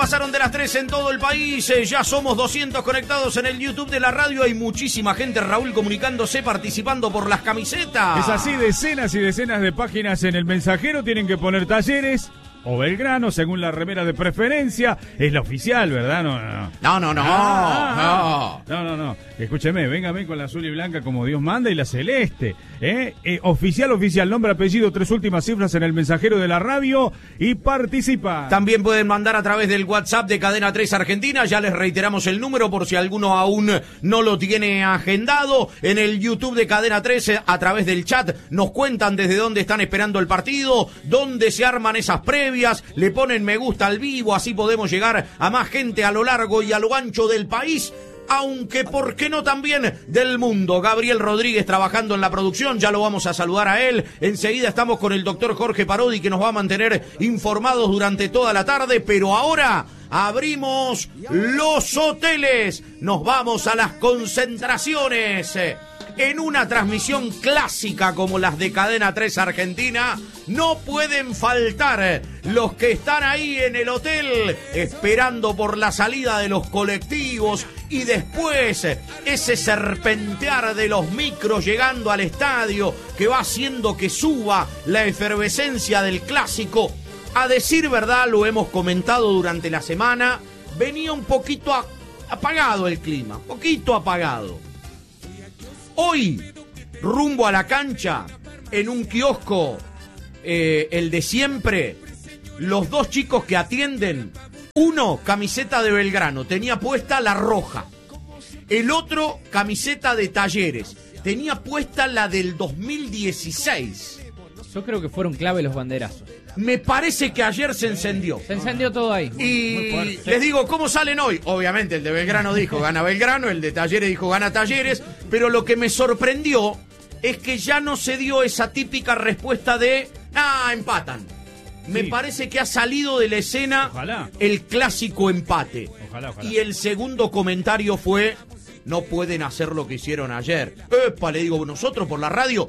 Pasaron de las 3 en todo el país, ya somos 200 conectados en el YouTube de la radio, hay muchísima gente, Raúl, comunicándose, participando por las camisetas. Es así, decenas y decenas de páginas en el mensajero, tienen que poner Talleres o Belgrano, según la remera de preferencia. Es la oficial, ¿verdad? No. Escúcheme, véngame con la azul y blanca como Dios manda y la celeste. Oficial, nombre, apellido, 3 últimas cifras en el mensajero de la radio y participa. También pueden mandar a través del WhatsApp de Cadena 3 Argentina, ya les reiteramos el número por si alguno aún no lo tiene agendado. En el YouTube de Cadena 3, a través del chat, nos cuentan desde dónde están esperando el partido, dónde se arman esas previas, le ponen me gusta al vivo, así podemos llegar a más gente a lo largo y a lo ancho del país. Aunque, ¿por qué no también del mundo? Gabriel Rodríguez trabajando en la producción, ya lo vamos a saludar a él. Enseguida estamos con el doctor Jorge Parodi, que nos va a mantener informados durante toda la tarde, pero ahora abrimos los hoteles, nos vamos a las concentraciones. En una transmisión clásica como las de Cadena 3 Argentina, no pueden faltar los que están ahí en el hotel esperando por la salida de los colectivos y después ese serpentear de los micros llegando al estadio que va haciendo que suba la efervescencia del clásico. A decir verdad, lo hemos comentado durante la semana, venía un poquito apagado el clima, poquito apagado. Hoy, rumbo a la cancha, en un kiosco, el de siempre, los dos chicos que atienden, uno, camiseta de Belgrano, tenía puesta la roja. El otro, camiseta de Talleres, tenía puesta la del 2016. Yo creo que fueron clave los banderazos. Me parece que ayer se encendió. Se encendió todo ahí. Y les digo, ¿cómo salen hoy? Obviamente el de Belgrano dijo gana Belgrano, el de Talleres dijo gana Talleres, pero lo que me sorprendió es que ya no se dio esa típica respuesta de empatan. Me parece que ha salido de la escena el clásico empate. Ojalá. Y el segundo comentario fue: no pueden hacer lo que hicieron ayer. Le digo, nosotros por la radio,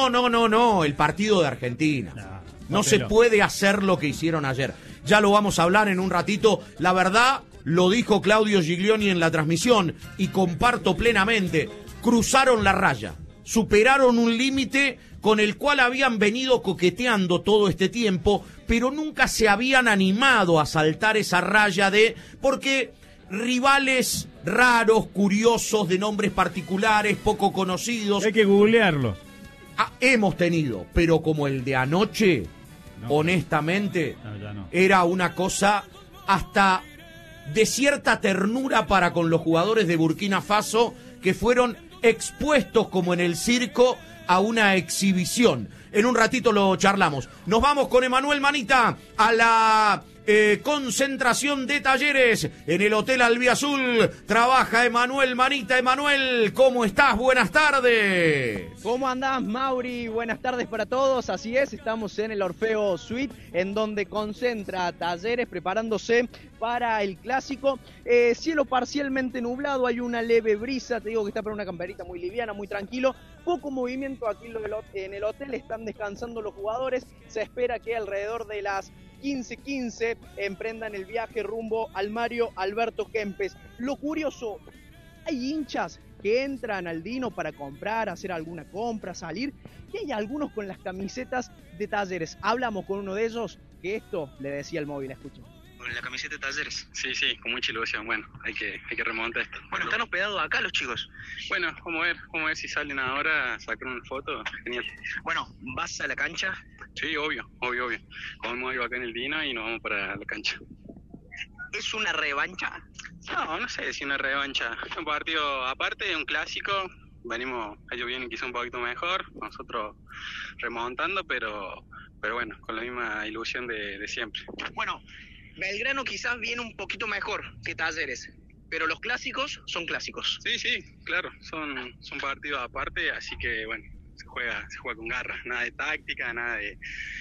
no, el partido de Argentina. No se puede hacer lo que hicieron ayer. Ya lo vamos a hablar en un ratito. La verdad, lo dijo Claudio Giglioni en la transmisión y comparto plenamente. Cruzaron la raya, superaron un límite con el cual habían venido coqueteando todo este tiempo, pero nunca se habían animado a saltar esa raya porque rivales raros, curiosos, de nombres particulares, poco conocidos. Hay que googlearlo. Hemos tenido, pero como el de anoche, honestamente, era una cosa hasta de cierta ternura para con los jugadores de Burkina Faso, que fueron expuestos como en el circo a una exhibición. En un ratito lo charlamos. Nos vamos con Emanuel Manita a la concentración de Talleres en el Hotel Albiazul. Trabaja Emanuel Manita. Emanuel, ¿cómo estás? Buenas tardes. ¿Cómo andás, Mauri? Buenas tardes para todos. Así es, estamos en el Orfeo Suite, en donde concentra Talleres preparándose para el clásico. Cielo parcialmente nublado, hay una leve brisa, te digo que está para una camperita muy liviana, muy tranquilo. Poco movimiento aquí en el hotel, están descansando los jugadores. Se espera que alrededor de las 15:15 emprendan el viaje rumbo al Mario Alberto Kempes. Lo curioso, hay hinchas que entran al Dino para comprar, hacer alguna compra, salir, y hay algunos con las camisetas de Talleres. Hablamos con uno de ellos, que esto le decía al móvil, escuchen. Con la camiseta de Talleres. Sí, con mucha ilusión. Bueno, hay que remontar esto. Bueno, ¿están hospedados acá los chicos? Bueno, vamos a ver si salen ahora, sacar una foto. Genial. Bueno, ¿vas a la cancha? Sí, obvio. Comemos algo acá en el Dino y nos vamos para la cancha. ¿Es una revancha? No sé si una revancha. Es un partido aparte, un clásico. Ellos vienen quizá un poquito mejor, nosotros remontando, pero bueno, con la misma ilusión de siempre. Bueno, Belgrano quizás viene un poquito mejor que Talleres, pero los clásicos son clásicos. Sí, claro, son partidos aparte, así que bueno, se juega con garra, nada de táctica, nada de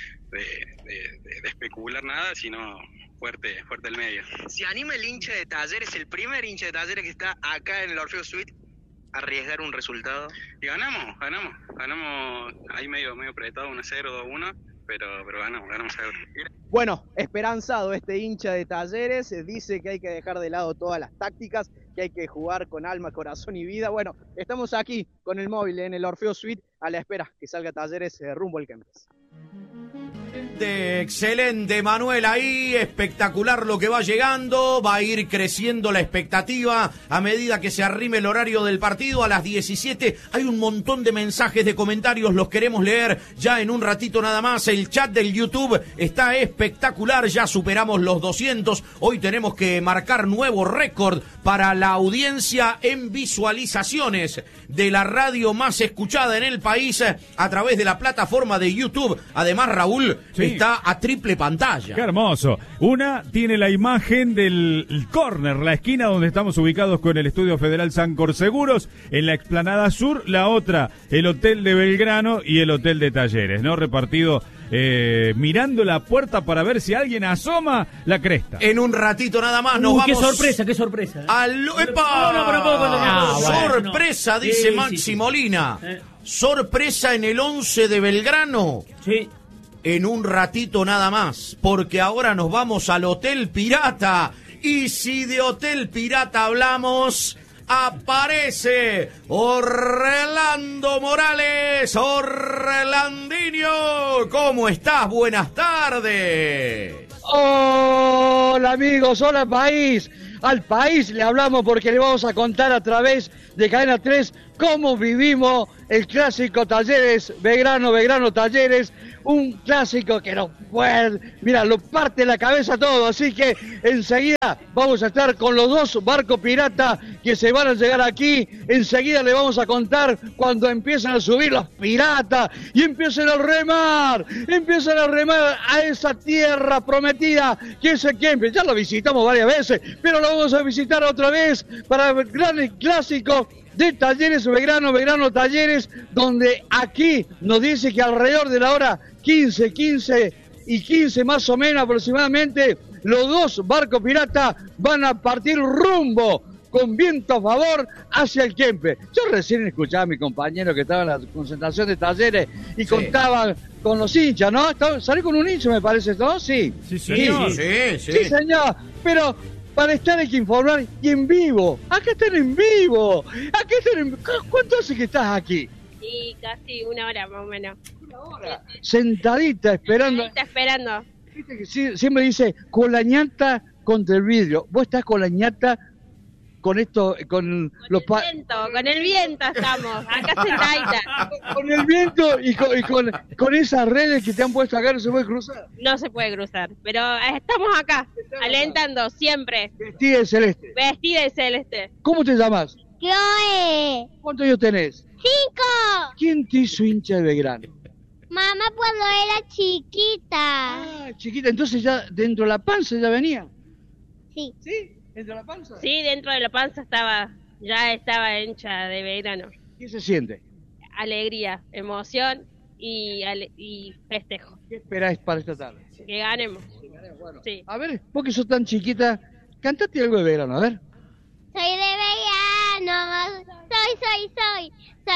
especular nada, sino fuerte el medio. ¿Se anima el hincha de Talleres, el primer hincha de Talleres que está acá en el Orfeo Suite, a arriesgar un resultado? Y ganamos, ahí medio apretado, 1-0, 2-1, pero ganamos seguro. Bueno, esperanzado este hincha de Talleres, dice que hay que dejar de lado todas las tácticas, que hay que jugar con alma, corazón y vida. Bueno, estamos aquí con el móvil en el Orfeo Suite a la espera que salga Talleres rumbo al Kempes. Excelente, Manuel, ahí, espectacular lo que va llegando, va a ir creciendo la expectativa a medida que se arrime el horario del partido a las 17. Hay un montón de mensajes, de comentarios, los queremos leer ya en un ratito nada más. El chat del YouTube está espectacular, ya superamos los 200. Hoy tenemos que marcar nuevo récord para la audiencia en visualizaciones de la radio más escuchada en el país a través de la plataforma de YouTube. Además, Raúl, está a triple pantalla. Qué hermoso. Una tiene la imagen del córner, la esquina donde estamos ubicados con el Estudio Federal Sancor Seguros, en la explanada sur. La otra, el Hotel de Belgrano y el Hotel de Talleres, ¿no? Repartido mirando la puerta para ver si alguien asoma la cresta. En un ratito nada más nos vamos. Qué sorpresa. ¡Epa! Sorpresa, dice Maxi Molina. Sorpresa en el 11 de Belgrano. Sí. En un ratito nada más, porque ahora nos vamos al Hotel Pirata. Y si de Hotel Pirata hablamos, aparece Orlando Morales. Orlandinho, ¿cómo estás? Buenas tardes. Hola amigos, hola país. Al país le hablamos porque le vamos a contar a través de Cadena 3 cómo vivimos el clásico Talleres Belgrano, Belgrano Talleres, un clásico que lo parte la cabeza todo, así que enseguida vamos a estar con los dos barcos piratas que se van a llegar aquí. Enseguida le vamos a contar cuando empiezan a subir los piratas y empiezan a remar a esa tierra prometida que es el Kempes. Ya lo visitamos varias veces, pero lo vamos a visitar otra vez para el gran clásico de Talleres Belgrano, Belgrano Talleres, donde aquí nos dice que alrededor de la hora 15 más o menos aproximadamente, los dos barcos piratas van a partir rumbo con viento a favor hacia el Kempes. Yo recién escuchaba a mi compañero que estaba en la concentración de Talleres y contaba con los hinchas, ¿no? Salí con un hincha, me parece, ¿no? Sí, señor. Sí, señor, pero para estar hay que informar y en vivo. Acá están en vivo. ¿Cuánto hace que estás aquí? Sí, casi una hora más o menos. Una hora. Sentadita esperando. Viste que siempre dice con la ñata contra el vidrio. Vos estás con la ñata con esto, con el viento estamos, acá sentadita. Con el viento y con esas redes que te han puesto acá, ¿no se puede cruzar? No se puede cruzar, pero estamos acá, alentando siempre. Vestida de celeste. ¿Cómo te llamas? Chloe. ¿Cuántos años tenés? 5. ¿Quién te hizo hincha de Belgrano? Mamá cuando era chiquita. Ah, chiquita, entonces ya dentro de la panza ya venía. Sí. ¿Sí? ¿Dentro de la panza? Sí, dentro de la panza ya estaba hincha de Belgrano. ¿Qué se siente? Alegría, emoción y festejo. ¿Qué esperáis para esta tarde? Que ganemos. Bueno. Sí. A ver, vos que sos tan chiquita, cantate algo de Belgrano, a ver. Soy de Belgrano, soy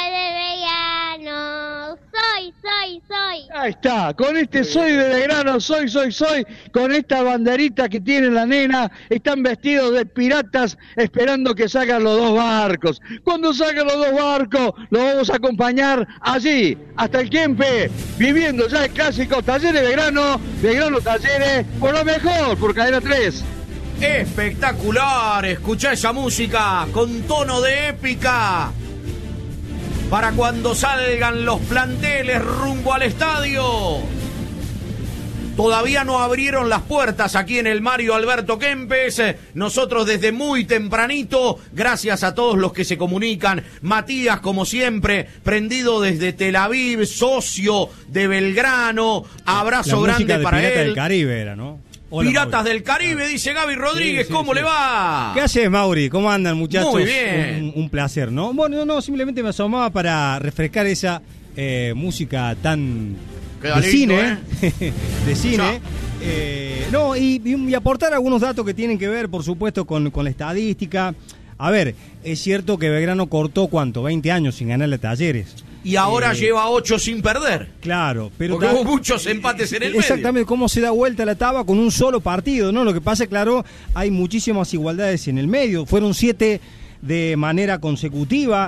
de Belgrano, soy. Ahí está, con este soy de Belgrano, soy, con esta banderita que tiene la nena, están vestidos de piratas esperando que salgan los dos barcos. Cuando salgan los dos barcos, los vamos a acompañar allí, hasta el Kempes, viviendo ya el clásico Talleres Belgrano, Belgrano Talleres, por lo mejor, por Cadena 3. Espectacular, escuchá esa música con tono de épica para cuando salgan los planteles rumbo al estadio. Todavía no abrieron las puertas aquí en el Mario Alberto Kempes. Nosotros desde muy tempranito, gracias a todos los que se comunican. Matías, como siempre, prendido desde Tel Aviv, socio de Belgrano. Abrazo grande para él. Del Caribe era, ¿no? Hola, Piratas Mauri. Del Caribe, dice Gaby Rodríguez, ¿cómo le va? ¿Qué haces, Mauri? ¿Cómo andan, muchachos? Muy bien. Un placer, ¿no? Bueno, no, simplemente me asomaba para refrescar esa música tan de cine, de cine. No, y aportar algunos datos que tienen que ver, por supuesto, con la estadística. A ver, es cierto que Belgrano cortó, ¿cuánto? 20 años sin ganarle a Talleres. y ahora lleva 8 sin perder. Claro, pero porque hubo muchos empates en el medio. Exactamente, cómo se da vuelta la tabla con un solo partido, ¿no? Lo que pasa, claro, hay muchísimas igualdades en el medio. Fueron 7 de manera consecutiva,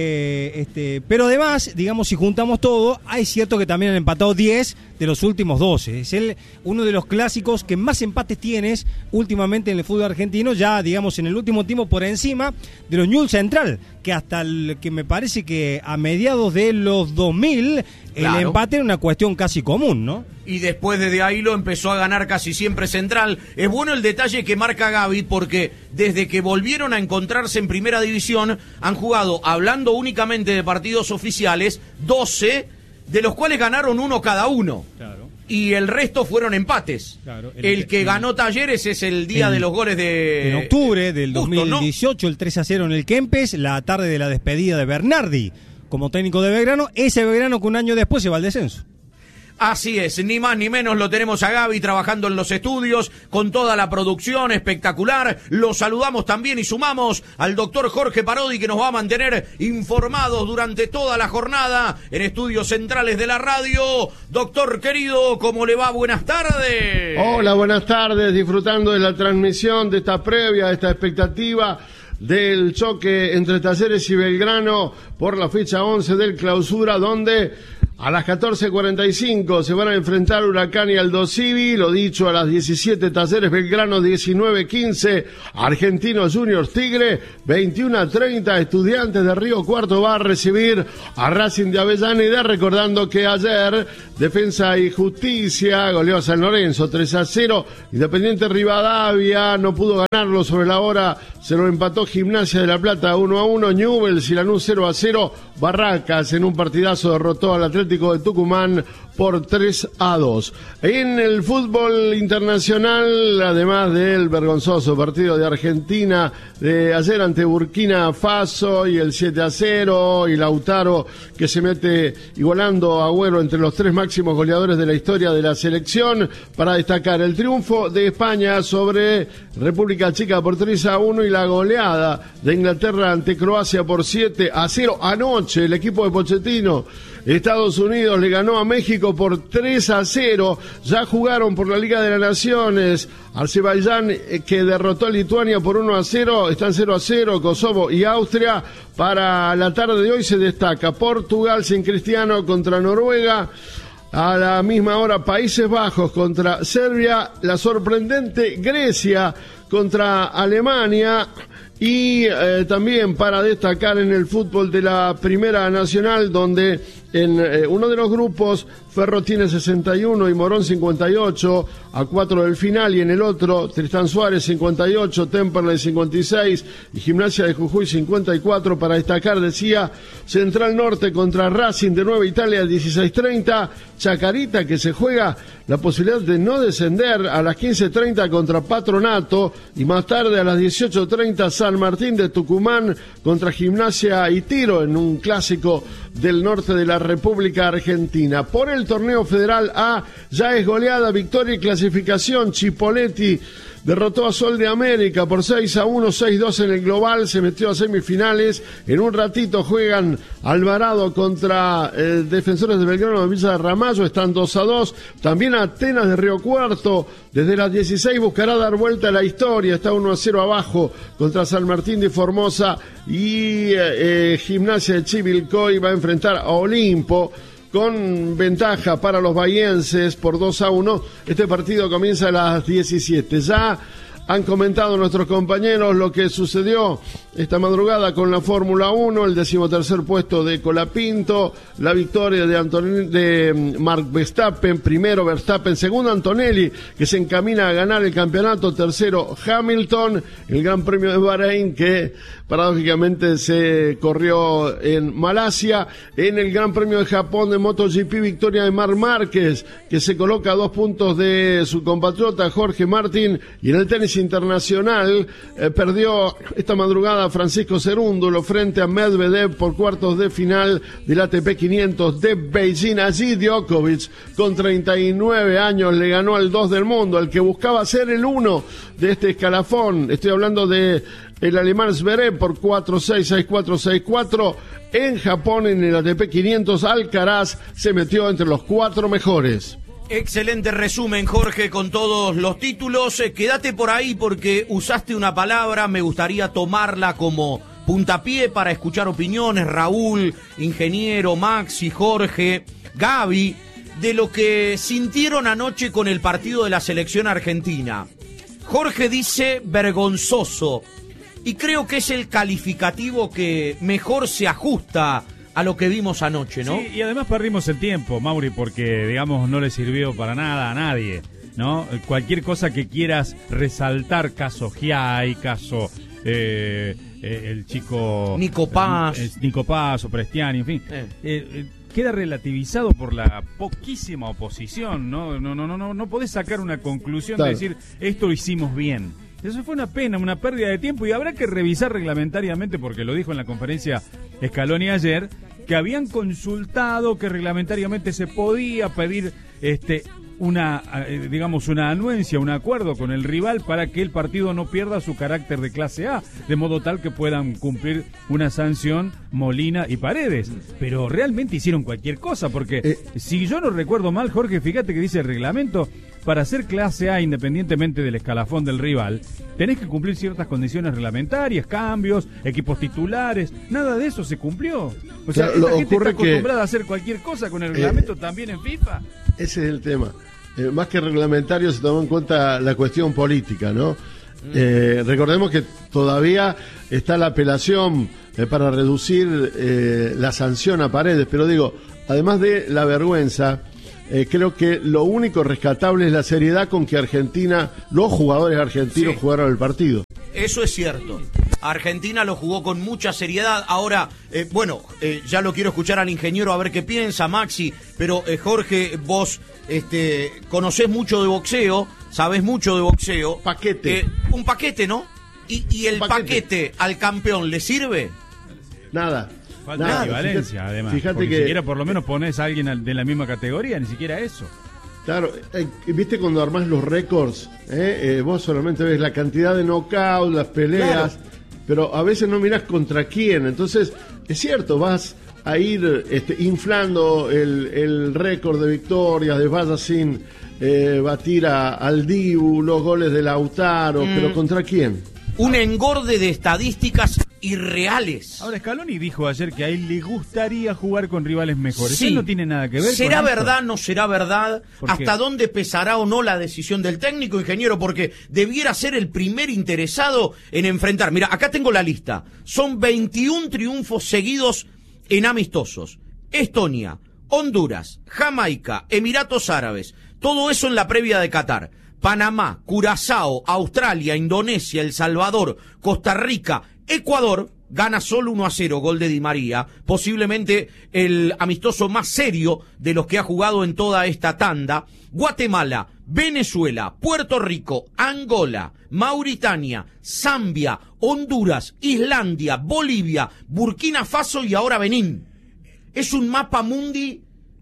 pero además, digamos, si juntamos todo, hay cierto que también han empatado 10 de los últimos 12. Es uno de los clásicos que más empates tienes últimamente en el fútbol argentino, ya, digamos, en el último tiempo por encima de los Newell's Central, que hasta que me parece que a mediados de los 2000 el empate era una cuestión casi común, ¿no? Y después desde ahí lo empezó a ganar casi siempre Central. Es bueno el detalle que marca Gaby, porque desde que volvieron a encontrarse en primera división, han jugado, hablando únicamente de partidos oficiales, 12, de los cuales ganaron 1 cada uno. Claro. Y el resto fueron empates. Claro, el que ganó Talleres es el día de los goles de... En octubre del 2018, ¿no? El 3-0 en el Kempes, la tarde de la despedida de Bernardi como técnico de Belgrano, ese Belgrano que un año después se va al descenso. Así es, ni más ni menos lo tenemos a Gaby trabajando en los estudios, con toda la producción espectacular. Lo saludamos también y sumamos al doctor Jorge Parodi, que nos va a mantener informados durante toda la jornada en estudios centrales de la radio. Doctor querido, ¿cómo le va? Buenas tardes. Hola, buenas tardes, disfrutando de la transmisión, de esta previa, de esta expectativa del choque entre Talleres y Belgrano por la fecha 11 del clausura, donde a las 14:45 se van a enfrentar Huracán y Aldosivi. Lo dicho, a las 17 Talleres Belgrano, 19:15 Argentinos Juniors Tigre, 21:30 Estudiantes de Río Cuarto va a recibir a Racing de Avellaneda. Recordando que ayer Defensa y Justicia goleó a San Lorenzo 3-0. Independiente Rivadavia no pudo ganarlo sobre la hora, se lo empató Gimnasia de La Plata 1-1. Newell's y Lanús 0-0. Barracas en un partidazo derrotó al Atlético de Tucumán por 3-2. En el fútbol internacional, además del vergonzoso partido de Argentina de ayer ante Burkina Faso y el 7-0 y Lautaro que se mete igualando a Agüero entre los 3 máximos goleadores de la historia de la selección, para destacar el triunfo de España sobre República Checa por 3-1 y la goleada de Inglaterra ante Croacia por 7-0 anoche. El equipo de Pochettino, Estados Unidos le ganó a México por 3-0. Ya jugaron por la Liga de las Naciones. Azerbaiyán que derrotó a Lituania por 1-0. Están 0-0 Kosovo y Austria. Para la tarde de hoy se destaca Portugal sin Cristiano contra Noruega. A la misma hora Países Bajos contra Serbia. La sorprendente Grecia contra Alemania. Y también para destacar en el fútbol de la Primera Nacional, donde en uno de los grupos Ferro tiene 61 y Morón 58 a 4 del final, y en el otro Tristán Suárez 58, Temperley 56 y Gimnasia de Jujuy 54. Para destacar, decía, Central Norte contra Racing de Nueva Italia 16:30, Chacarita que se juega la posibilidad de no descender a las 15:30 contra Patronato, y más tarde a las 18:30 San Martín de Tucumán contra Gimnasia y Tiro en un clásico del norte de la República Argentina. Por el torneo Federal A ya es goleada, victoria y clasificación. Chipoletti derrotó a Sol de América por 6-1, 6-2 en el global, se metió a semifinales. En un ratito juegan Alvarado contra Defensores de Belgrano de Villa de Ramallo, están 2-2. También Atenas de Río Cuarto, desde las 16 buscará dar vuelta a la historia, está 1-0 abajo contra San Martín de Formosa, y Gimnasia de Chivilcoy va a enfrentar a Olimpo con ventaja para los bahienses por 2-1. Este partido comienza a las 17. Ya han comentado nuestros compañeros lo que sucedió esta madrugada con la Fórmula 1, el 13º puesto de Colapinto, la victoria de Mark Verstappen, primero Verstappen, segundo Antonelli, que se encamina a ganar el campeonato, tercero Hamilton, el Gran Premio de Bahrein, que paradójicamente se corrió en Malasia. En el Gran Premio de Japón de MotoGP, victoria de Marc Márquez, que se coloca a 2 puntos de su compatriota Jorge Martín. Y en el tenis internacional, perdió esta madrugada Francisco Cerúndolo frente a Medvedev por cuartos de final del ATP 500 de Beijing. Allí Djokovic, con 39 años, le ganó al 2 del mundo, el que buscaba ser el 1 de este escalafón. Estoy hablando de el alemán Zverev por 4-6, 6-4, 6-4. En Japón, en el ATP 500, Alcaraz se metió entre los 4 mejores. Excelente resumen, Jorge, con todos los títulos. Quédate por ahí porque usaste una palabra, me gustaría tomarla como puntapié para escuchar opiniones. Raúl, ingeniero, Maxi, Jorge, Gaby, de lo que sintieron anoche con el partido de la selección argentina. Jorge dice vergonzoso, y creo que es el calificativo que mejor se ajusta a lo que vimos anoche, ¿no? Sí, y además perdimos el tiempo, Mauri, porque, digamos, no le sirvió para nada a nadie, ¿no? Cualquier cosa que quieras resaltar, caso Giai, caso el chico Nico Paz, o Prestiani, en fin, queda relativizado por la poquísima oposición, ¿no? No podés sacar una conclusión de decir, esto lo hicimos bien. Eso fue una pena, una pérdida de tiempo, y habrá que revisar reglamentariamente, porque lo dijo en la conferencia Scaloni ayer, que habían consultado que reglamentariamente se podía pedir una anuencia, un acuerdo con el rival para que el partido no pierda su carácter de clase A, de modo tal que puedan cumplir una sanción Molina y Paredes. Pero realmente hicieron cualquier cosa, porque si yo no recuerdo mal, Jorge, fíjate que dice el reglamento, para ser clase A, independientemente del escalafón del rival, tenés que cumplir ciertas condiciones reglamentarias, cambios, equipos titulares, nada de eso se cumplió. O sea, esta gente está acostumbrada a hacer cualquier cosa con el reglamento también en FIFA. Ese es el tema. Más que reglamentario se tomó en cuenta la cuestión política, ¿no? Recordemos que todavía está la apelación para reducir la sanción a Paredes, pero digo, además de la vergüenza, creo que lo único rescatable es la seriedad con que Argentina, los jugadores argentinos jugaron el partido. Eso es cierto. Argentina lo jugó con mucha seriedad. Ahora, ya lo quiero escuchar al ingeniero a ver qué piensa, Maxi, pero Jorge, vos conocés mucho de boxeo, sabés mucho de boxeo. Paquete. Un paquete, ¿no? ¿Y el paquete al campeón le sirve? Nada. Falta equivalencia, además. Fíjate que ni siquiera por lo menos pones a alguien de la misma categoría, ni siquiera eso. Claro, viste cuando armás los récords, vos solamente ves la cantidad de knockouts, las peleas, pero a veces no mirás contra quién. Entonces, es cierto, vas a ir inflando el récord de victorias, de vaya sin batir al Dibu, los goles de Lautaro, pero ¿contra quién? Un engorde de estadísticas irreales. Ahora, Scaloni dijo ayer que a él le gustaría jugar con rivales mejores. Sí. Él no tiene nada que ver ¿Será con verdad, esto? no será verdad? ¿Hasta dónde pesará o no la decisión del técnico, ingeniero? Porque debiera ser el primer interesado en enfrentar. Mira, acá tengo la lista. Son 21 triunfos seguidos en amistosos. Estonia, Honduras, Jamaica, Emiratos Árabes. Todo eso en la previa de Qatar. Panamá, Curazao, Australia, Indonesia, El Salvador, Costa Rica, Ecuador gana solo 1-0, gol de Di María, posiblemente el amistoso más serio de los que ha jugado en toda esta tanda. Guatemala, Venezuela, Puerto Rico, Angola, Mauritania, Zambia, Honduras, Islandia, Bolivia, Burkina Faso y ahora Benín. Es un mapa mundi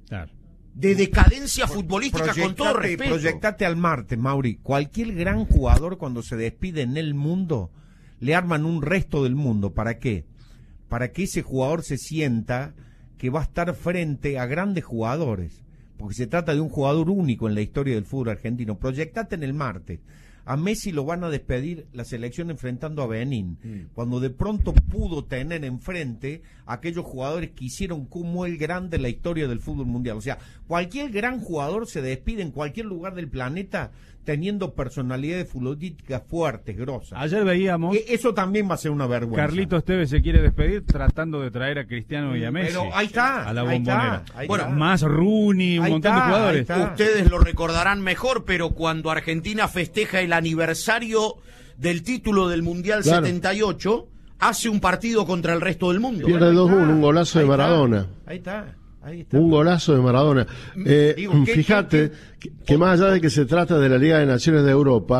de decadencia futbolística, con todo respeto. Proyectate al martes, Mauri. Cualquier gran jugador cuando se despide en el mundo, le arman un resto del mundo. ¿Para qué? Para que ese jugador se sienta que va a estar frente a grandes jugadores. Porque se trata de un jugador único en la historia del fútbol argentino. Proyectate en el martes. A Messi lo van a despedir la selección enfrentando a Benín, cuando de pronto pudo tener enfrente a aquellos jugadores que hicieron como el grande en la historia del fútbol mundial. O sea, cualquier gran jugador se despide en cualquier lugar del planeta teniendo personalidades futbolísticas fuertes, grosas. Ayer veíamos... Eso también va a ser una vergüenza. Carlitos Tevez se quiere despedir tratando de traer a Cristiano y a Messi. Pero ahí está. A la bombonera. Bueno, más Rooney, un montón de jugadores. Ustedes lo recordarán mejor, pero cuando Argentina festeja el aniversario del título del Mundial 78, hace un partido contra el resto del mundo. Pierde 2-1, un golazo de Maradona. Ahí está. Un golazo de Maradona. Fíjate que más allá de que se trata de la Liga de Naciones de Europa,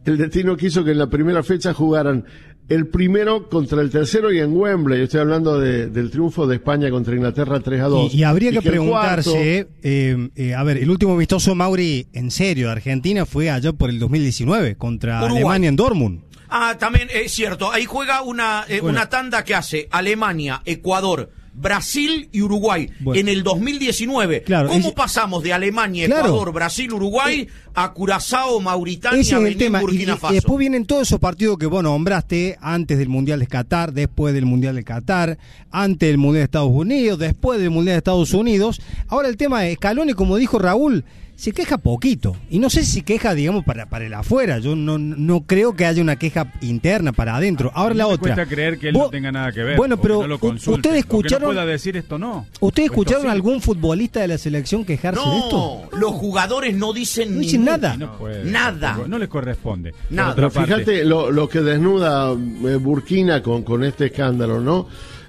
el destino quiso que en la primera fecha jugaran el primero contra el tercero y en Wembley. Yo estoy hablando del triunfo de España contra Inglaterra 3-2. Y habría que preguntarse, a ver, el último amistoso, Mauri, en serio, de Argentina fue allá por el 2019 contra Uruguay. Alemania en Dortmund. También es cierto. Ahí juega una tanda que hace Alemania, Ecuador, Brasil y Uruguay en el 2019. Claro, ¿Cómo pasamos de Alemania, Ecuador, Brasil, Uruguay a Curazao, Mauritania, ese es el Benín, tema. Burkina Faso? Y después vienen todos esos partidos que vos nombraste antes del Mundial de Qatar, después del Mundial de Qatar, antes del Mundial de Estados Unidos, después del Mundial de Estados Unidos. Ahora el tema de Scaloni, como dijo Raúl, se queja poquito. Y no sé si queja, digamos, para el afuera. Yo no creo que haya una queja interna para adentro. Ahora la otra. Me cuesta creer que él no tenga nada que ver. Bueno, pero no lo consulte, ustedes escucharon. Que no pueda decir esto, no. ¿Ustedes Esto escucharon sí. algún futbolista de la selección quejarse de esto? No, los jugadores no dicen nada. No puede, nada. No les corresponde. Nada. Pero fíjate lo que desnuda Burkina con este escándalo, ¿no?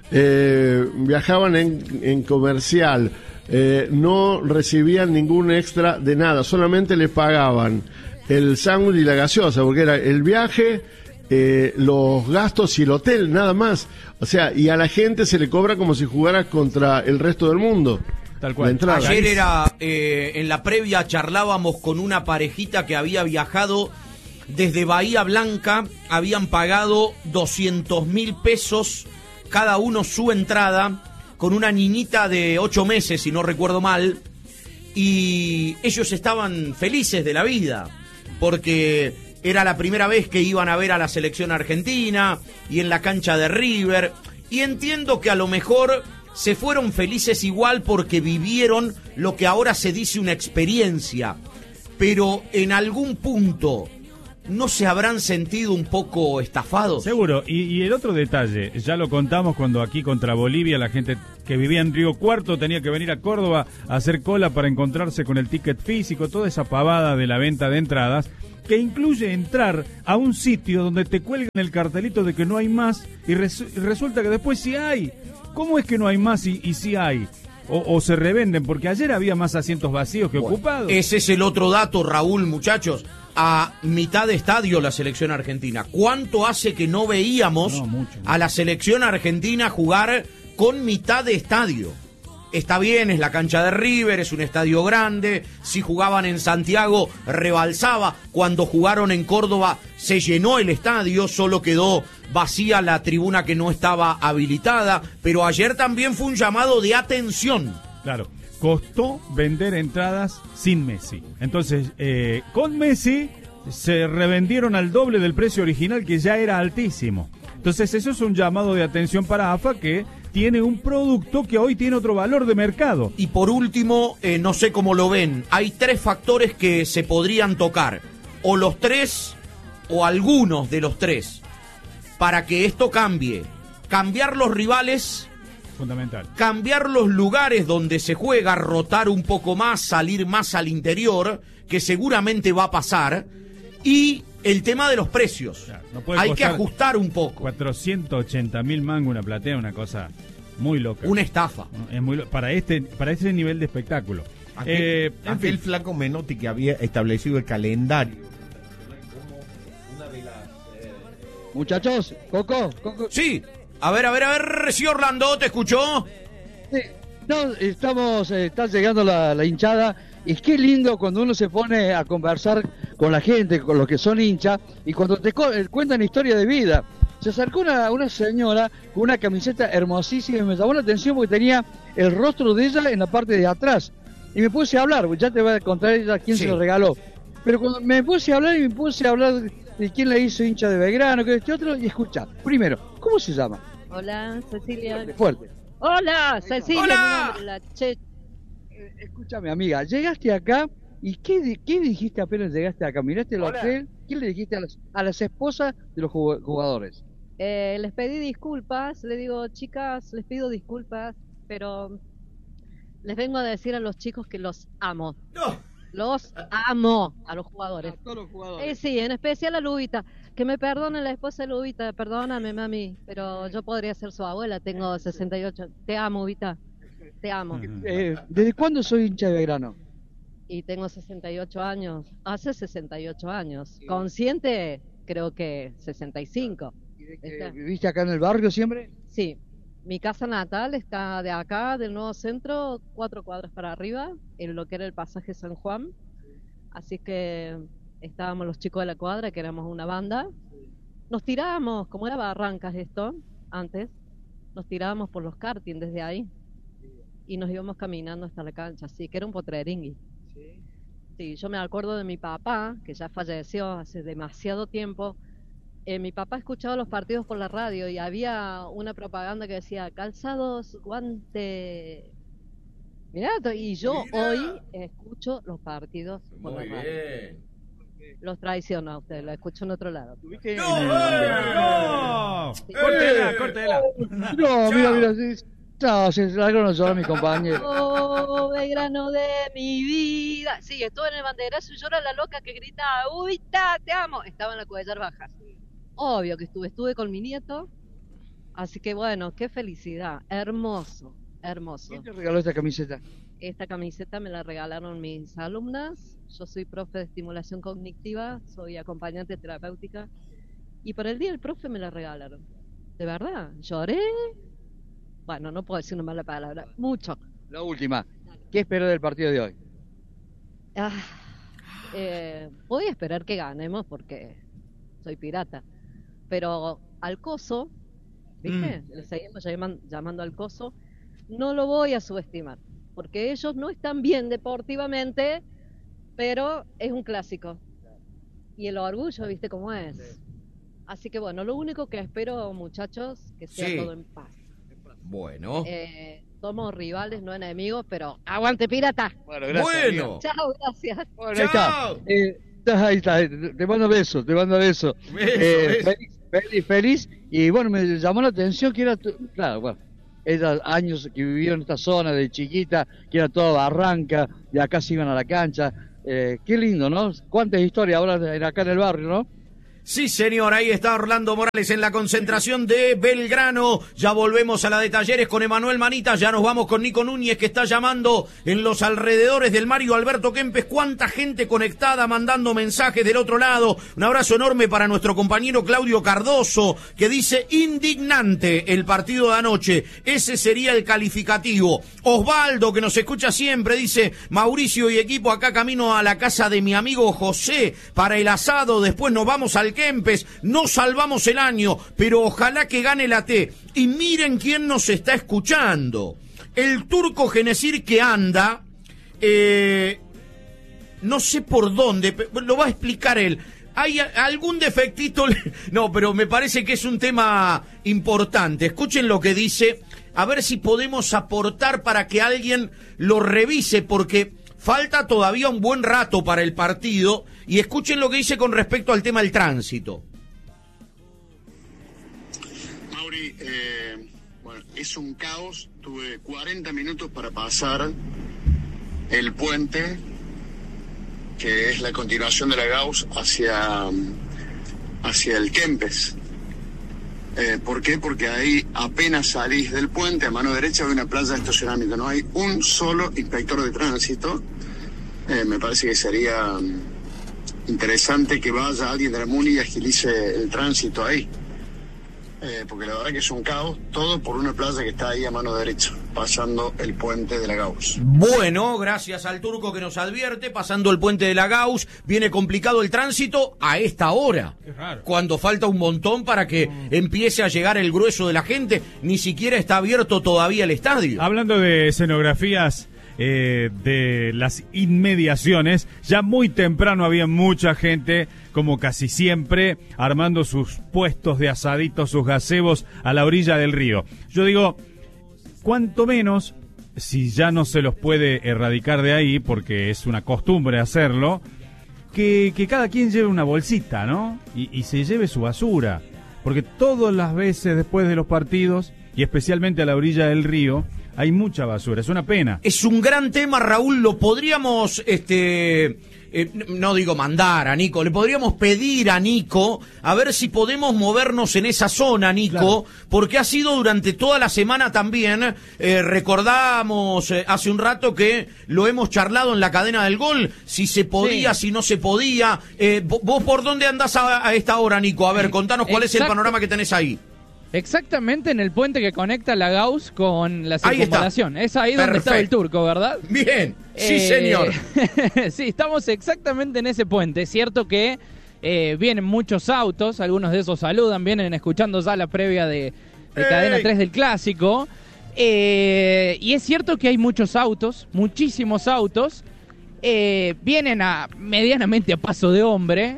Viajaban en comercial, no recibían ningún extra de nada, solamente les pagaban el sándwich y la gaseosa, porque era el viaje, los gastos y el hotel, nada más. O sea, y a la gente se le cobra como si jugara contra el resto del mundo. Tal cual. Ayer era, en la previa charlábamos con una parejita que había viajado desde Bahía Blanca, habían pagado 200.000 pesos cada uno su entrada, con una niñita de 8 meses, si no recuerdo mal, y ellos estaban felices de la vida, porque era la primera vez que iban a ver a la selección argentina, y en la cancha de River, y entiendo que a lo mejor se fueron felices igual porque vivieron lo que ahora se dice una experiencia, pero en algún punto ¿no se habrán sentido un poco estafados? Seguro, y el otro detalle, ya lo contamos cuando aquí contra Bolivia la gente que vivía en Río Cuarto tenía que venir a Córdoba a hacer cola para encontrarse con el ticket físico, toda esa pavada de la venta de entradas, que incluye entrar a un sitio donde te cuelgan el cartelito de que no hay más y resulta que después sí hay. ¿Cómo es que no hay más y sí hay? O se revenden, porque ayer había más asientos vacíos que ocupados. Ese es el otro dato, Raúl, muchachos. A mitad de estadio la selección argentina. ¿Cuánto hace que no veíamos a la selección argentina jugar con mitad de estadio? Está bien, es la cancha de River, es un estadio grande. Si jugaban en Santiago, rebalsaba. Cuando jugaron en Córdoba, se llenó el estadio, solo quedó vacía la tribuna que no estaba habilitada. Pero ayer también fue un llamado de atención. Claro. Costó vender entradas sin Messi. Entonces, con Messi se revendieron al doble del precio original, que ya era altísimo. Entonces, eso es un llamado de atención para AFA, que tiene un producto que hoy tiene otro valor de mercado. Y por último, no sé cómo lo ven, hay 3 factores que se podrían tocar. O los 3, o algunos de los 3. Para que esto cambie. Cambiar los rivales... Fundamental. Cambiar los lugares donde se juega, rotar un poco más, salir más al interior, que seguramente va a pasar, y el tema de los precios. Claro, no hay que ajustar un poco. 480.000 mangos una platea, una cosa muy loca. Una estafa. Es muy para ese nivel de espectáculo. Aquel flaco Menotti que había establecido el calendario. Muchachos, Coco. Sí. A ver, sí, Orlando, ¿te escuchó? Sí. No, está llegando la hinchada, y qué lindo cuando uno se pone a conversar con la gente, con los que son hinchas, y cuando te cuentan historia de vida. Se acercó una señora con una camiseta hermosísima y me llamó la atención porque tenía el rostro de ella en la parte de atrás. Y me puse a hablar, ya te voy a contar ella quién se lo regaló. Pero cuando me puse a hablar de quién le hizo hincha de Belgrano, que este otro, y escucha. Primero, ¿cómo se llama? Hola, Cecilia. Fuerte. Hola, Cecilia. Hola. Escúchame, amiga, llegaste acá y ¿qué dijiste apenas llegaste acá? ¿Miraste el hotel? ¿Qué le dijiste a las esposas de los jugadores? Les pedí disculpas, le digo, chicas, les pido disculpas, pero les vengo a decir a los chicos que los amo. No. Los amo a los jugadores. A todos los jugadores. Sí, en especial a Lubita. Que me perdone la esposa de Lubita, perdóname, mami, pero yo podría ser su abuela, tengo 68. Te amo, Lubita. Te amo. ¿Desde cuándo soy hincha de Belgrano? Y tengo 68 años, hace 68 años. Consciente, creo que 65. ¿Viviste acá en el barrio siempre? Sí, mi casa natal está de acá, del nuevo centro, 4 cuadras para arriba, en lo que era el pasaje San Juan. Así que estábamos los chicos de la cuadra, que éramos una banda. Nos tirábamos, como era Barrancas esto, antes, nos tirábamos por los karting desde ahí. Y nos íbamos caminando hasta la cancha, así que era un potreringui. Sí, yo me acuerdo de mi papá, que ya falleció hace demasiado tiempo. Mi papá escuchaba los partidos por la radio y había una propaganda que decía calzados, guante. Mirá, y yo hoy escucho los partidos por la radio. Bien. Los traiciono a ustedes, los escucho en otro lado. ¡No! Córtela. No, mira, sí. No, se largó no llora mi compañero. Oh, Belgrano de mi vida. Sí, estuve en el banderazo y llora la loca que gritaba, uy, te amo. Estaba en la Cuellar Baja. Obvio que estuve con mi nieto. Así que bueno, qué felicidad. Hermoso. ¿Quién te regaló esta camiseta? Esta camiseta me la regalaron mis alumnas. Yo soy profe de estimulación cognitiva, soy acompañante terapéutica. Y por el día del profe me la regalaron. De verdad, lloré. Bueno, no puedo decir una mala palabra. Mucho. La última. ¿Qué esperó del partido de hoy? Voy a esperar que ganemos porque soy pirata. Pero al coso, ¿viste? Le seguimos llamando al coso. No lo voy a subestimar. Porque ellos no están bien deportivamente, pero es un clásico. Y el orgullo, ¿viste cómo es? Sí. Así que bueno, lo único que espero, muchachos, que sea todo en paz. Bueno. Somos rivales, no enemigos, pero ¡aguante, pirata! Bueno, gracias. Bueno. Chao, gracias. Bueno, ahí está. Te mando besos. Beso. Feliz. Y bueno, me llamó la atención que era, claro, bueno, esos años que vivió en esta zona de chiquita, que era toda barranca, de acá se iban a la cancha. Qué lindo, ¿no? Cuántas historias ahora acá en el barrio, ¿no? Sí, señor, ahí está Orlando Morales en la concentración de Belgrano. Ya volvemos a la de Talleres con Emanuel Manita. Ya nos vamos con Nico Núñez, que está llamando en los alrededores del Mario Alberto Kempes. Cuánta gente conectada, mandando mensajes del otro lado. Un abrazo enorme para nuestro compañero Claudio Cardoso, que dice indignante el partido de anoche. Ese sería el calificativo. Osvaldo, que nos escucha siempre, dice Mauricio y equipo, acá camino a la casa de mi amigo José para el asado. Después nos vamos al Kempes, no salvamos el año, pero ojalá que gane la T. Y miren quién nos está escuchando. El turco Genesir, que anda, no sé por dónde, lo va a explicar él. ¿Hay algún defectito? No, pero me parece que es un tema importante. Escuchen lo que dice, a ver si podemos aportar para que alguien lo revise, porque falta todavía un buen rato para el partido. Y escuchen lo que dice con respecto al tema del tránsito. Mauri, bueno, es un caos. Tuve 40 minutos para pasar el puente, que es la continuación de la Gauss hacia el Kempes. ¿Por qué? Porque ahí apenas salís del puente, a mano derecha hay una playa de estacionamiento. No hay un solo inspector de tránsito. Me parece que sería interesante que vaya alguien de la MUNI y agilice el tránsito ahí. Porque la verdad que es un caos, todo por una playa que está ahí a mano derecha, pasando el puente de la Gauss. Bueno, gracias al turco que nos advierte, pasando el puente de la Gauss, viene complicado el tránsito a esta hora. Qué raro. Cuando falta un montón para que empiece a llegar el grueso de la gente, ni siquiera está abierto todavía el estadio. Hablando de escenografías de las inmediaciones, ya muy temprano había mucha gente, como casi siempre, armando sus puestos de asaditos, sus gazebos a la orilla del río. Yo digo, cuanto menos, si ya no se los puede erradicar de ahí, porque es una costumbre hacerlo, que cada quien lleve una bolsita, ¿no? Y se lleve su basura, porque todas las veces después de los partidos, y especialmente a la orilla del río, hay mucha basura, es una pena. Es un gran tema, Raúl, lo podríamos, no digo mandar a Nico, le podríamos pedir a Nico a ver si podemos movernos en esa zona, Nico, claro, porque ha sido durante toda la semana también, recordamos hace un rato que lo hemos charlado en la cadena del gol, si se podía, si no se podía. ¿Vos por dónde andás a esta hora, Nico? A ver, contanos cuál es el panorama que tenés ahí. Exactamente en el puente que conecta la Gauss con la circunvalación. Es ahí donde está el Turco, ¿verdad? Bien, sí señor. Sí, estamos exactamente en ese puente. Es cierto que vienen muchos autos, algunos de esos saludan, vienen escuchando ya la previa de Cadena 3 del Clásico. Y es cierto que hay muchos autos, muchísimos autos. Vienen medianamente a paso de hombre.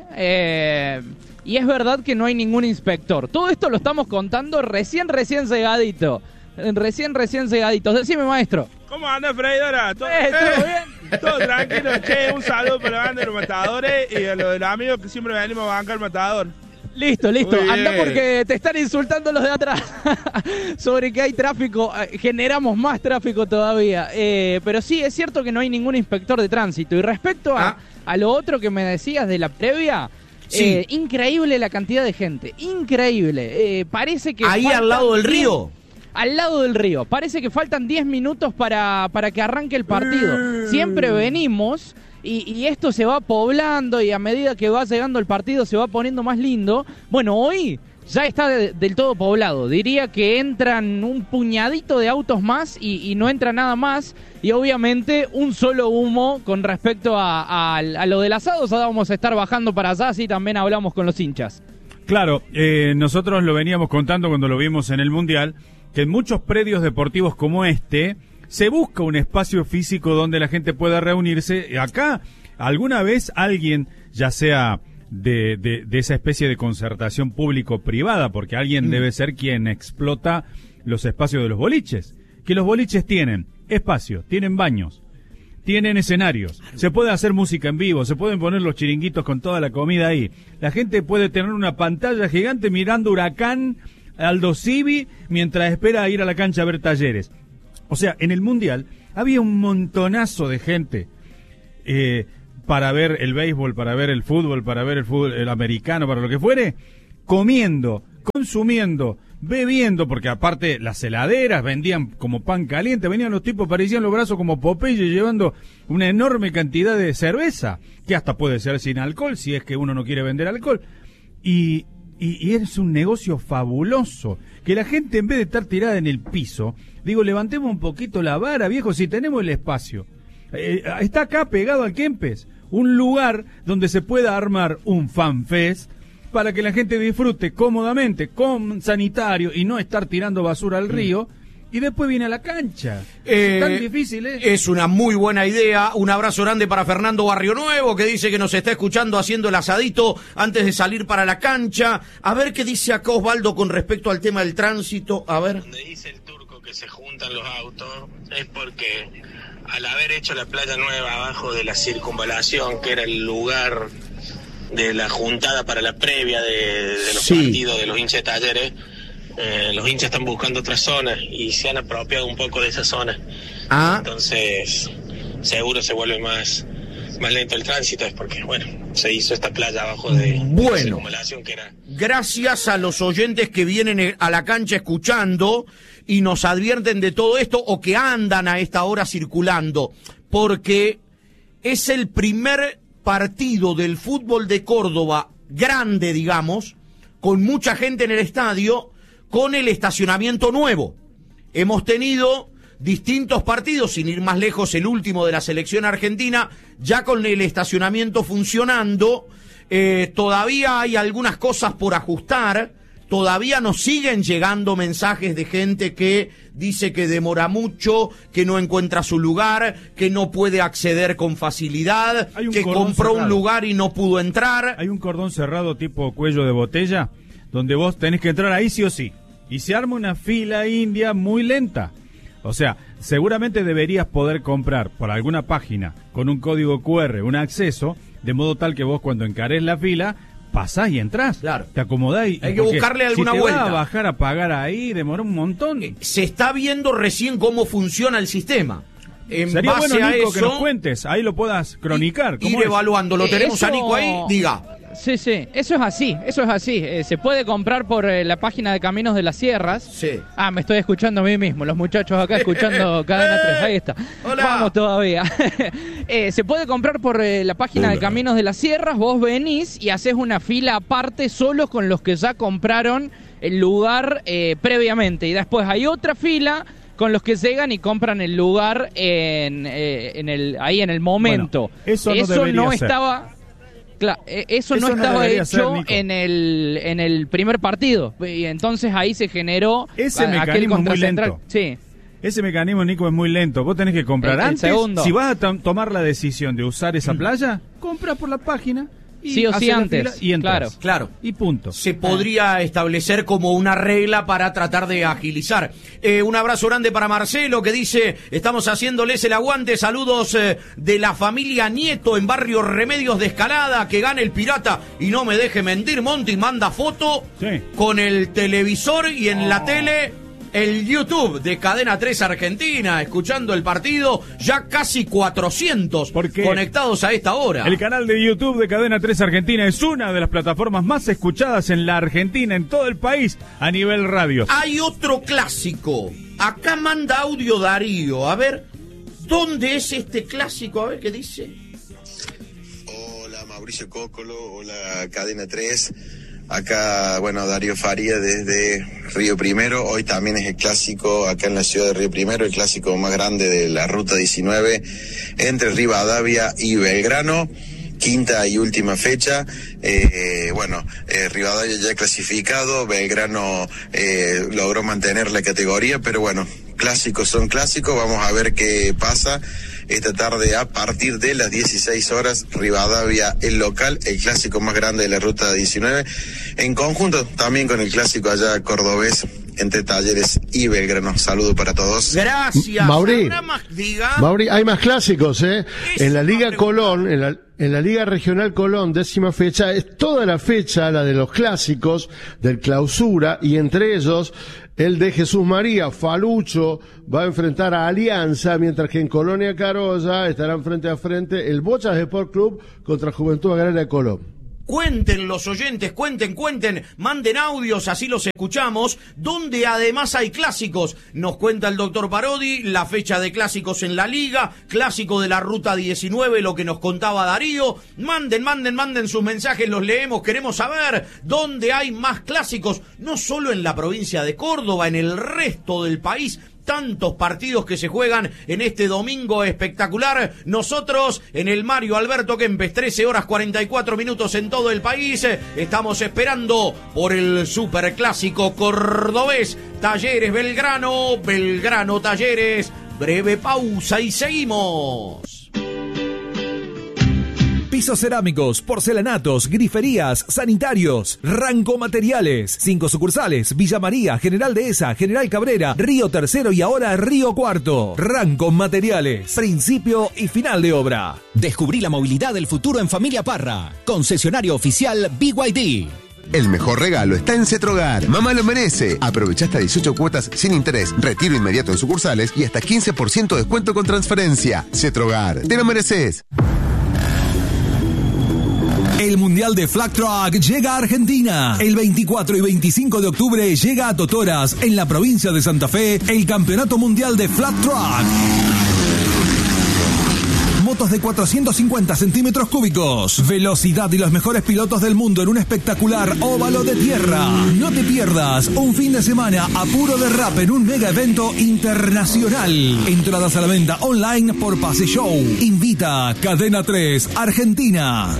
Y es verdad que no hay ningún inspector. Todo esto lo estamos contando recién cegadito. Recién cegadito. Decime, maestro. ¿Cómo anda, freidora? ¿Todo bien? Todo tranquilo. Che, un saludo para la banda de los matadores y a los de los amigos que siempre venimos a bancar el matador. Listo. Anda porque te están insultando los de atrás. Sobre que hay tráfico. Generamos más tráfico todavía. Pero sí, es cierto que no hay ningún inspector de tránsito. Y respecto a lo otro que me decías de la previa... Sí. Increíble la cantidad de gente, increíble. Parece que ahí al lado del río. Al lado del río. Parece que faltan 10 minutos para que arranque el partido. Siempre venimos y esto se va poblando y a medida que va llegando el partido se va poniendo más lindo. Bueno, hoy ya está del todo poblado. Diría que entran un puñadito de autos más y no entra nada más. Y obviamente un solo humo con respecto a lo del asado. Ya vamos a estar bajando para allá, así también hablamos con los hinchas. Claro, nosotros lo veníamos contando cuando lo vimos en el Mundial, que en muchos predios deportivos como este se busca un espacio físico donde la gente pueda reunirse. Acá, alguna vez alguien, ya sea de esa especie de concertación público-privada, porque alguien debe ser quien explota los espacios de los boliches, que los boliches tienen espacio, tienen baños, tienen escenarios, se puede hacer música en vivo, se pueden poner los chiringuitos con toda la comida ahí, la gente puede tener una pantalla gigante mirando Huracán, Aldo Civi, mientras espera a ir a la cancha a ver Talleres. O sea, en el Mundial había un montonazo de gente para ver el béisbol, para ver el fútbol, el americano, para lo que fuere, comiendo, consumiendo, bebiendo, porque aparte las heladeras vendían como pan caliente, venían los tipos, parecían los brazos como Popeye llevando una enorme cantidad de cerveza, que hasta puede ser sin alcohol, si es que uno no quiere vender alcohol, y es un negocio fabuloso, que la gente en vez de estar tirada en el piso, digo, levantemos un poquito la vara, viejo, si tenemos el espacio, está acá pegado al Kempes, un lugar donde se pueda armar un fanfest, para que la gente disfrute cómodamente, con sanitario y no estar tirando basura al río, y después viene a la cancha. Es tan difícil, Es una muy buena idea. Un abrazo grande para Fernando Barrio Nuevo, que dice que nos está escuchando haciendo el asadito antes de salir para la cancha. A ver qué dice acá Osvaldo con respecto al tema del tránsito. A ver. Donde dice el Turco que se juntan los autos es porque al haber hecho la playa nueva abajo de la circunvalación, que era el lugar de la juntada para la previa de los partidos de los hinchas de Talleres, los hinchas están buscando otras zonas y se han apropiado un poco de esa zona. Entonces seguro se vuelve más lento el tránsito, es porque se hizo esta playa abajo de la circunvalación que era. Gracias a los oyentes que vienen a la cancha escuchando y nos advierten de todo esto, o que andan a esta hora circulando, porque es el primer partido del fútbol de Córdoba grande, digamos, con mucha gente en el estadio, con el estacionamiento nuevo. Hemos tenido distintos partidos, sin ir más lejos, el último de la selección argentina, ya con el estacionamiento funcionando. Todavía hay algunas cosas por ajustar, todavía nos siguen llegando mensajes de gente que dice que demora mucho, que no encuentra su lugar, que no puede acceder con facilidad, que compró un lugar y no pudo entrar. Hay un cordón cerrado tipo cuello de botella, donde vos tenés que entrar ahí sí o sí. Y se arma una fila india muy lenta. O sea, seguramente deberías poder comprar por alguna página con un código QR un acceso, de modo tal que vos cuando encarés la fila pasás y entrás. Claro. Te acomodás y... Hay que buscarle alguna si te vuelta. vas a bajar a pagar ahí, demora un montón. Se está viendo recién cómo funciona el sistema. En Sería base bueno, a Nico, eso, que nos cuentes, ahí lo puedas cronicar. ir evaluando. Lo tenemos a Nico ahí, diga. Sí, eso es así. Se puede comprar por la página de Caminos de las Sierras. Sí. Me estoy escuchando a mí mismo, los muchachos acá escuchando Cadena 3, ahí está. Hola. Vamos todavía. Se puede comprar por la página de Caminos de las Sierras, vos venís y haces una fila aparte solo con los que ya compraron el lugar previamente. Y después hay otra fila con los que llegan y compran el lugar ahí en el momento. Bueno, eso no estaba... Claro, eso no estaba hecho en el primer partido. Y entonces ahí se generó ese mecanismo muy lento. Sí. Ese mecanismo, Nico, es muy lento. Vos tenés que comprar antes. Segundo. Si vas a tomar la decisión de usar esa playa, compra por la página. Y sí o sí antes. Y entras. Claro. Y punto. Se podría establecer como una regla para tratar de agilizar. Un abrazo grande para Marcelo, que dice, estamos haciéndoles el aguante. Saludos de la familia Nieto en Barrio Remedios de Escalada. Que gane el Pirata. Y no me deje mentir, Monty manda foto con el televisor y en la tele... el YouTube de Cadena 3 Argentina, escuchando el partido, ya casi 400 conectados a esta hora. El canal de YouTube de Cadena 3 Argentina es una de las plataformas más escuchadas en la Argentina, en todo el país, a nivel radio. Hay otro clásico. Acá manda audio Darío. A ver, ¿dónde es este clásico? A ver qué dice. Hola, Mauricio Cócolo. Hola, Cadena 3. Acá, Darío Faría desde Río Primero. Hoy también es el clásico acá en la ciudad de Río Primero, el clásico más grande de la Ruta 19 entre Rivadavia y Belgrano. Quinta y última fecha. Rivadavia ya clasificado, Belgrano logró mantener la categoría, pero clásicos son clásicos. Vamos a ver qué pasa esta tarde a partir de las 16 horas. Rivadavia, el local, el clásico más grande de la Ruta 19, en conjunto también con el clásico allá cordobés entre Talleres y Belgrano. Saludo para todos. Gracias. Mauri, hay más clásicos, ¿eh? En la Liga Colón, en la Liga Regional Colón, 10ª fecha, es toda la fecha la de los clásicos del Clausura, y entre ellos el de Jesús María. Falucho va a enfrentar a Alianza, mientras que en Colonia Carolla estarán frente a frente el Bochas Sport Club contra Juventud Agraria de Colón. Cuenten los oyentes, cuenten, manden audios, así los escuchamos, donde además hay clásicos. Nos cuenta el doctor Parodi la fecha de clásicos en la Liga, clásico de la Ruta 19, lo que nos contaba Darío. Manden sus mensajes, los leemos, queremos saber dónde hay más clásicos, no solo en la provincia de Córdoba, en el resto del país. Tantos partidos que se juegan en este domingo espectacular. Nosotros en el Mario Alberto Kempes, 13 horas 44 minutos en todo el país. Estamos esperando por el superclásico cordobés. Talleres Belgrano, Belgrano Talleres. Breve pausa y seguimos. Pisos cerámicos, porcelanatos, griferías, sanitarios, Ranco Materiales. 5 sucursales: Villa María, General Dehesa, General Cabrera, Río Tercero y ahora Río Cuarto. Ranco Materiales, principio y final de obra. Descubrí la movilidad del futuro en Familia Parra. Concesionario oficial BYD. El mejor regalo está en Cetrogar. Mamá lo merece. Aprovecha hasta 18 cuotas sin interés, retiro inmediato en sucursales y hasta 15% de descuento con transferencia. Cetrogar, te lo mereces. El Mundial de Flag Truck llega a Argentina. El 24 y 25 de octubre llega a Totoras, en la provincia de Santa Fe, el Campeonato Mundial de Flag Truck. Motos de 450 centímetros cúbicos, velocidad y los mejores pilotos del mundo en un espectacular óvalo de tierra. No te pierdas un fin de semana a puro derrape en un mega evento internacional. Entradas a la venta online por Pase Show. Invita Cadena 3 Argentina.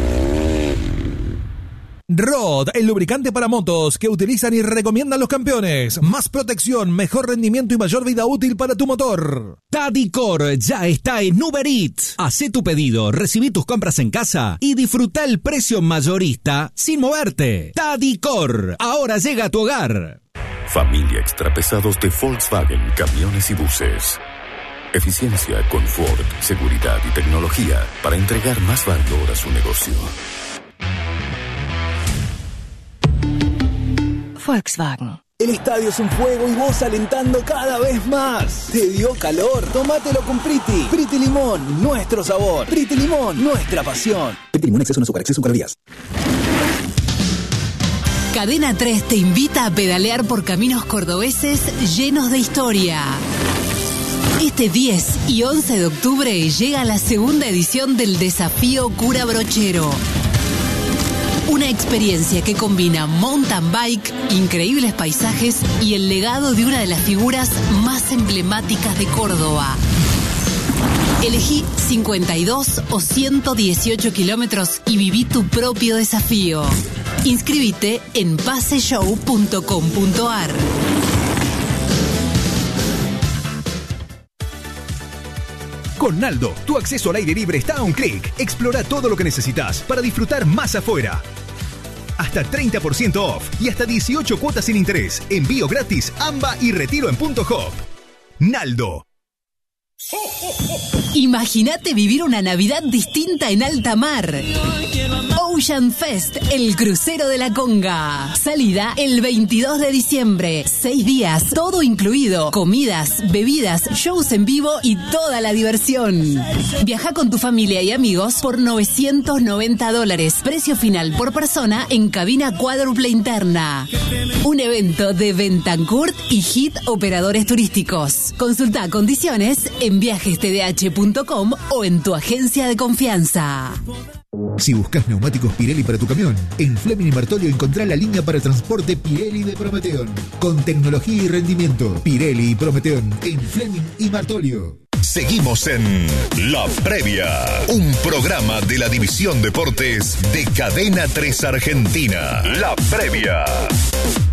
Rod, el lubricante para motos que utilizan y recomiendan los campeones. Más protección, mejor rendimiento y mayor vida útil para tu motor. Tadicor ya está en Uber Eats. Hacé tu pedido, recibí tus compras en casa y disfruta el precio mayorista sin moverte. Tadicor, ahora llega a tu hogar. Familia Extrapesados de Volkswagen Camiones y Buses. Eficiencia, confort, seguridad y tecnología para entregar más valor a su negocio. Volkswagen. El estadio es un fuego y vos alentando cada vez más. ¿Te dio calor? Tómatelo con Priti. Priti Limón, nuestro sabor. Priti Limón, nuestra pasión. Priti Limón, exceso no azúcar, exceso calorías. Cadena 3 te invita a pedalear por caminos cordobeses llenos de historia. Este 10 y 11 de octubre llega la segunda edición del Desafío Cura Brochero. Una experiencia que combina mountain bike, increíbles paisajes y el legado de una de las figuras más emblemáticas de Córdoba. Elegí 52 o 118 kilómetros y viví tu propio desafío. Inscríbete en paseshow.com.ar. Con Naldo, tu acceso al aire libre está a un clic. Explora todo lo que necesitas para disfrutar más afuera. Hasta 30% off y hasta 18 cuotas sin interés. Envío gratis, AMBA y retiro en Punto Hop. Naldo. Imagínate vivir una Navidad distinta en alta mar. Ocean Fest, el crucero de la Conga. Salida el 22 de diciembre. 6 días, todo incluido. Comidas, bebidas, shows en vivo y toda la diversión. Viaja con tu familia y amigos por $990. Precio final por persona en cabina cuádruple interna. Un evento de Bentancourt y Hit Operadores Turísticos. Consulta condiciones en viajestdh.com o en tu agencia de confianza. Si buscas neumáticos Pirelli para tu camión, en Fleming y Martolio encontrá la línea para transporte Pirelli de Prometeon. Con tecnología y rendimiento, Pirelli y Prometeon en Fleming y Martolio. Seguimos en La Previa, un programa de la División Deportes de Cadena 3 Argentina. La Previa.